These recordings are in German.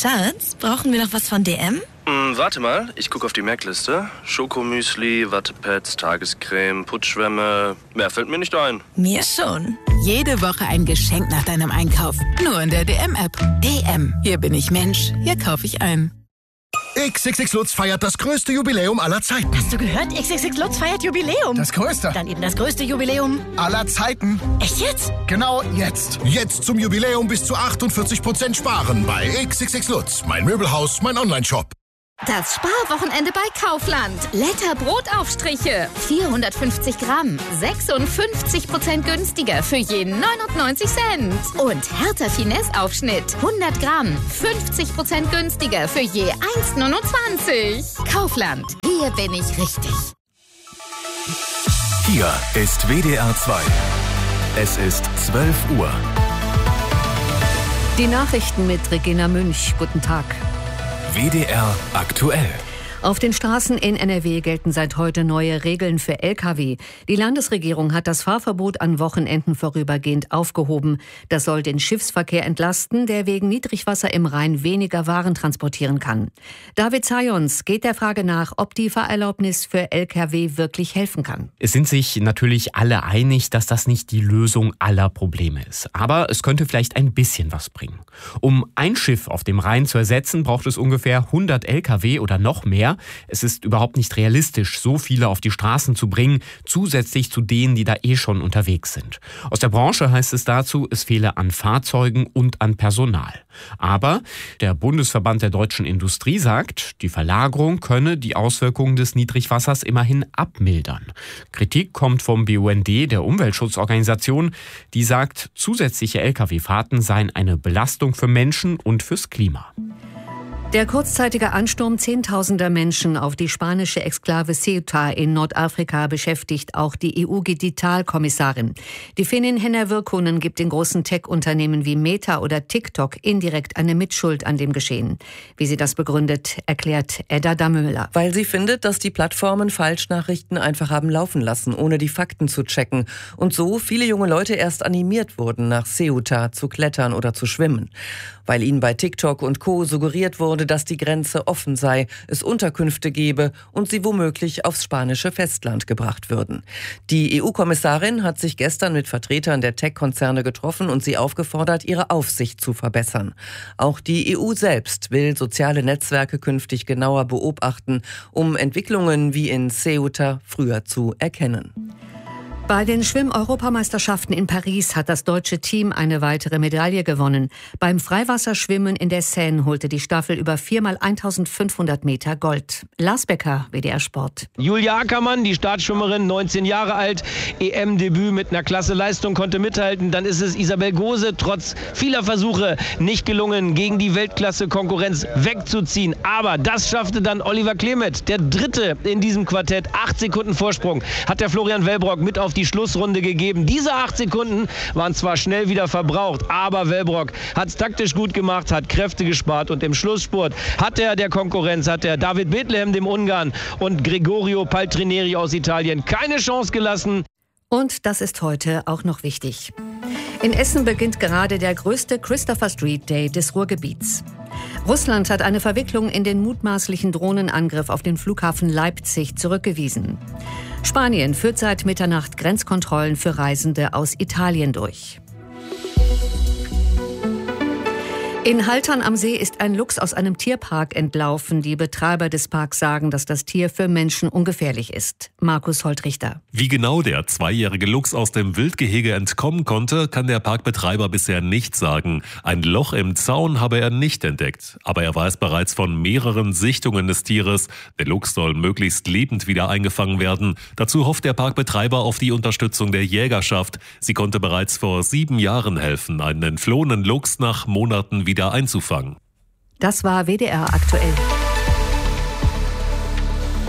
Schatz, brauchen wir noch was von DM? Warte mal, ich gucke auf die Merkliste. Schokomüsli, Wattepads, Tagescreme, Putzschwämme. Mehr fällt mir nicht ein. Mir schon. Jede Woche ein Geschenk nach deinem Einkauf. Nur in der DM-App. DM. Hier bin ich Mensch. Hier kaufe ich ein. XXX Lutz feiert das größte Jubiläum aller Zeiten. Hast du gehört? XXX Lutz feiert Jubiläum. Das größte. Dann eben das größte Jubiläum aller Zeiten. Echt jetzt? Genau jetzt. Jetzt zum Jubiläum bis zu 48% sparen bei XXX Lutz. Mein Möbelhaus, mein Onlineshop. Das Sparwochenende bei Kaufland. Letter Brotaufstriche. 450 Gramm. 56% günstiger für je 99 Cent. Und Hertha Finesse Aufschnitt. 100 Gramm. 50% günstiger für je 1,29. Kaufland. Hier bin ich richtig. Hier ist WDR 2. Es ist 12 Uhr. Die Nachrichten mit Regina Münch. Guten Tag. WDR aktuell. Auf den Straßen in NRW gelten seit heute neue Regeln für Lkw. Die Landesregierung hat das Fahrverbot an Wochenenden vorübergehend aufgehoben. Das soll den Schiffsverkehr entlasten, der wegen Niedrigwasser im Rhein weniger Waren transportieren kann. David Zajons geht der Frage nach, ob die Fahrerlaubnis für Lkw wirklich helfen kann. Es sind sich natürlich alle einig, dass das nicht die Lösung aller Probleme ist. Aber es könnte vielleicht ein bisschen was bringen. Um ein Schiff auf dem Rhein zu ersetzen, braucht es ungefähr 100 Lkw oder noch mehr. Es ist überhaupt nicht realistisch, so viele auf die Straßen zu bringen, zusätzlich zu denen, die da schon unterwegs sind. Aus der Branche heißt es dazu, es fehle an Fahrzeugen und an Personal. Aber der Bundesverband der deutschen Industrie sagt, die Verlagerung könne die Auswirkungen des Niedrigwassers immerhin abmildern. Kritik kommt vom BUND, der Umweltschutzorganisation, die sagt, zusätzliche Lkw-Fahrten seien eine Belastung für Menschen und fürs Klima. Der kurzzeitige Ansturm Zehntausender Menschen auf die spanische Exklave Ceuta in Nordafrika beschäftigt auch die EU-Digitalkommissarin. Die Finnin Henna Virkkunen gibt den großen Tech-Unternehmen wie Meta oder TikTok indirekt eine Mitschuld an dem Geschehen. Wie sie das begründet, erklärt Edda Dammüller. Weil sie findet, dass die Plattformen Falschnachrichten einfach haben laufen lassen, ohne die Fakten zu checken. Und so viele junge Leute erst animiert wurden, nach Ceuta zu klettern oder zu schwimmen. Weil ihnen bei TikTok und Co. suggeriert wurde, dass die Grenze offen sei, es Unterkünfte gebe und sie womöglich aufs spanische Festland gebracht würden. Die EU-Kommissarin hat sich gestern mit Vertretern der Tech-Konzerne getroffen und sie aufgefordert, ihre Aufsicht zu verbessern. Auch die EU selbst will soziale Netzwerke künftig genauer beobachten, um Entwicklungen wie in Ceuta früher zu erkennen. Bei den Schwimm-Europameisterschaften in Paris hat das deutsche Team eine weitere Medaille gewonnen. Beim Freiwasserschwimmen in der Seine holte die Staffel über 4x1500 Meter Gold. Lars Becker, WDR Sport. Julia Ackermann, die Startschwimmerin, 19 Jahre alt, EM-Debüt mit einer klasse Leistung, konnte mithalten. Dann ist es Isabel Gose, trotz vieler Versuche nicht gelungen, gegen die Weltklasse-Konkurrenz wegzuziehen. Aber das schaffte dann Oliver Klemet, der Dritte in diesem Quartett. 8 Sekunden Vorsprung hat der Florian Wellbrock mit auf die Schlussrunde gegeben. Diese 8 Sekunden waren zwar schnell wieder verbraucht, aber Wellbrock hat es taktisch gut gemacht, hat Kräfte gespart und im Schlussspurt hat er der Konkurrenz, hat er David Bethlehem, dem Ungarn, und Gregorio Paltrineri aus Italien keine Chance gelassen. Und das ist heute auch noch wichtig. In Essen beginnt gerade der größte Christopher Street Day des Ruhrgebiets. Russland hat eine Verwicklung in den mutmaßlichen Drohnenangriff auf den Flughafen Leipzig zurückgewiesen. Spanien führt seit Mitternacht Grenzkontrollen für Reisende aus Italien durch. In Haltern am See ist ein Luchs aus einem Tierpark entlaufen. Die Betreiber des Parks sagen, dass das Tier für Menschen ungefährlich ist. Markus Holtrichter. Wie genau der 2-jährige Luchs aus dem Wildgehege entkommen konnte, kann der Parkbetreiber bisher nicht sagen. Ein Loch im Zaun habe er nicht entdeckt. Aber er weiß bereits von mehreren Sichtungen des Tieres. Der Luchs soll möglichst lebend wieder eingefangen werden. Dazu hofft der Parkbetreiber auf die Unterstützung der Jägerschaft. Sie konnte bereits vor 7 Jahren helfen, einen entflohenen Luchs nach Monaten wieder einzufangen. Das war WDR aktuell.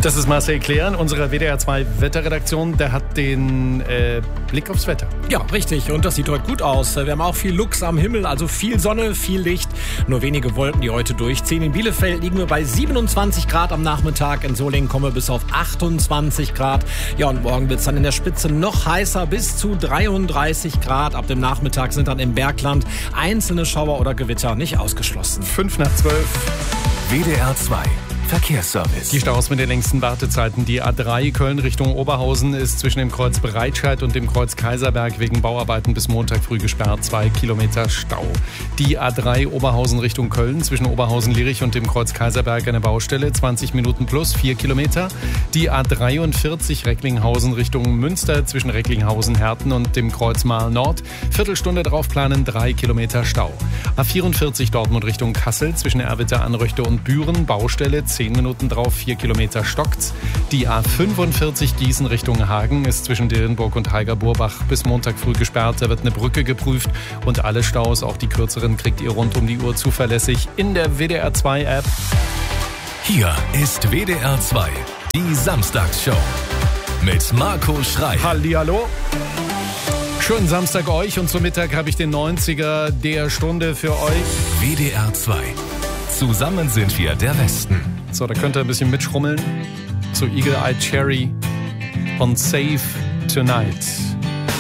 Das ist Marcel Klären, unserer WDR 2 Wetterredaktion. Der hat den Blick aufs Wetter. Ja, richtig. Und das sieht heute gut aus. Wir haben auch viel Lux am Himmel, also viel Sonne, viel Licht. Nur wenige Wolken, die heute durchziehen. In Bielefeld liegen wir bei 27 Grad am Nachmittag. In Solingen kommen wir bis auf 28 Grad. Ja, und morgen wird es dann in der Spitze noch heißer, bis zu 33 Grad. Ab dem Nachmittag sind dann im Bergland einzelne Schauer oder Gewitter nicht ausgeschlossen. 5:12. WDR 2 Verkehrsservice. Die Staus mit den längsten Wartezeiten. Die A3 Köln Richtung Oberhausen ist zwischen dem Kreuz Breitscheid und dem Kreuz Kaiserberg wegen Bauarbeiten bis Montag früh gesperrt. 2 Kilometer Stau. Die A3 Oberhausen Richtung Köln zwischen Oberhausen-Lierich und dem Kreuz Kaiserberg eine Baustelle. 20 Minuten plus 4 Kilometer. Die A43 Recklinghausen Richtung Münster zwischen Recklinghausen-Herten und dem Kreuz Marl Nord. Viertelstunde draufplanen, 3 Kilometer Stau. A44 Dortmund Richtung Kassel zwischen Erwitter, Anröchte und Büren. Baustelle 10 Minuten drauf, 4 Kilometer stockt's. Die A45 Gießen Richtung Hagen ist zwischen Dillenburg und Heiger-Burbach bis Montag früh gesperrt. Da wird eine Brücke geprüft und alle Staus, auch die kürzeren, kriegt ihr rund um die Uhr zuverlässig in der WDR 2 App. Hier ist WDR 2, die Samstagsshow mit Marco Schrei. Hallihallo. Schönen Samstag euch und zum Mittag habe ich den 90er der Stunde für euch. WDR 2. Zusammen sind wir der Westen. So, da könnt ihr ein bisschen mitschrummeln. So Eagle Eye Cherry und Save Tonight.